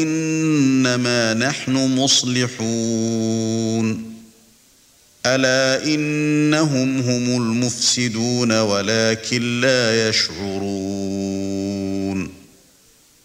إنما نحن مصلحون ألا إنهم هم المفسدون ولكن لا يشعرون